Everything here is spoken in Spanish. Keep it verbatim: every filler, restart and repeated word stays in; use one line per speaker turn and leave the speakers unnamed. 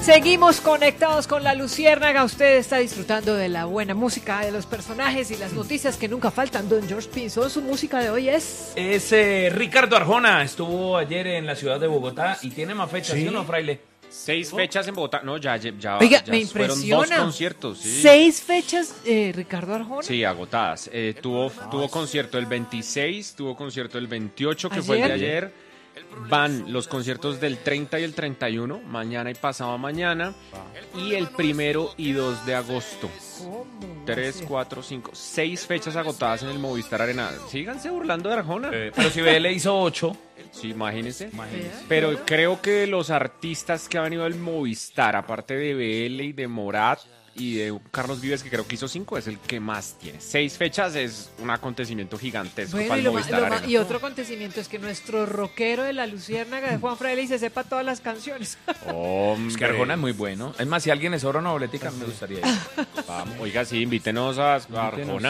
Seguimos conectados con la Luciérnaga. Usted está disfrutando de la buena música, de los personajes y las noticias que nunca faltan. Don George Pinzón, su música de hoy es...
Es eh, Ricardo Arjona. Estuvo ayer en la ciudad de Bogotá y tiene más fechas, ¿sí, ¿sí o no, Fraile?
Seis fechas en Bogotá. No, ya, ya,
Oiga,
ya
me
fueron
impresiona.
dos conciertos. ¿Sí?
Seis fechas, eh, Ricardo Arjona.
Sí, agotadas. Eh, tuvo, tuvo concierto el veintiséis, tuvo concierto el veintiocho, que
¿Ayer?
fue el de ayer. Van los conciertos del treinta y el treinta y uno, mañana y pasado mañana, y el primero y dos de agosto. Tres, cuatro, cinco, seis fechas agotadas en el Movistar Arena. Síganse burlando de Arjona.
Eh, pero si B L hizo ocho.
Sí, imagínense.
Imagínense.
Pero creo que los artistas que han venido al Movistar, aparte de B L y de Morat y de Carlos Vives, que creo que hizo cinco, es el que más tiene. Seis fechas es un acontecimiento gigantesco
Bueno,
para
y,
el
lo ma-
Movistar
lo ma-
Arena.
y otro acontecimiento es que nuestro rockero de la Luciérnaga de Juan Fraile se sepa todas las canciones.
Hombre.
Es que Arjona es muy bueno. Es más, si alguien le sobra una boletica, me gustaría ir.
Vamos, oiga, sí, invítenos a, a Arjona.